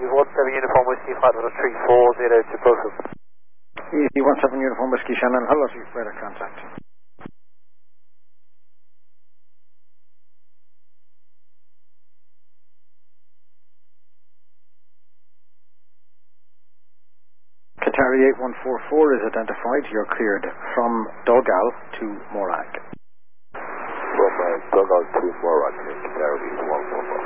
Easy 17 Uniform Whiskey, Flight Level 3402 to Brooklyn. Easy 17 Uniform Whiskey, Shannon, hello, to radar contact. Qatari 8144 is identified. You're cleared from Dogal to Morag. From Dogal to Morag, Qatari 8144.